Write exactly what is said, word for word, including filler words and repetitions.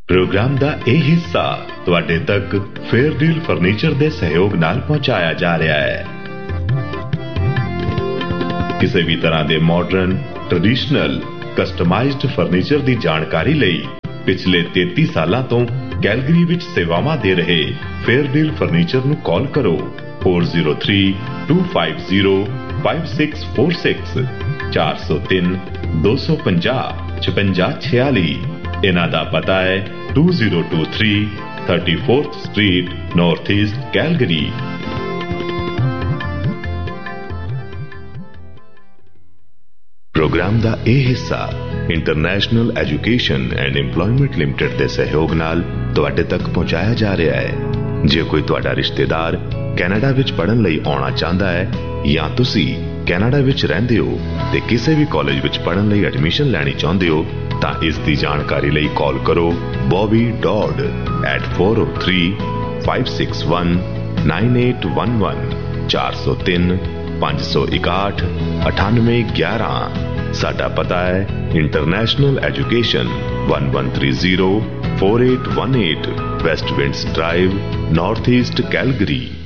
Programme का यह हिस्सा तुहाडे तक फेयरडील फर्नीचर के सहयोग नाल पहुंचाया जा रहा है। किसी भी तरह के मॉडर्न ट्रेडिशनल कस्टमाइज्ड फर्नीचर की जानकारी लई पिछले तैंतीस सालों तो कैलगरी विच सेवावां दे रहे फेयरडील फर्नीचर नूं कॉल करो four zero three to five zero five six four six चार सौ तीन दो सौ पंजाह छपंजा छियाली। इन्हां दा पता है to zero to three thirty fourth street north east Calgary. Programme दा यह हिस्सा international education and employment limited के सहयोग नाल तुहाडे तक पहुंचाया जा रहा है। जे कोई तुहाडा रिश्तेदार कैनेडा विच पढ़न लई आउणा चाहता है या तुसी कैनेडा विच रहिंदे हो ते किसी भी कॉलेज विच पढ़न लई एडमिशन लैनी चाहुंदे हो तां इस दी जानकारी लई कॉल करो Bobby dot eight four O three five six one nine eight one one चार सौ तीन पांच सौ इकाठ अठानवे ग्यारह। साडा पता है international education one one three zero four eight one eight waste winds drive north east Calgary.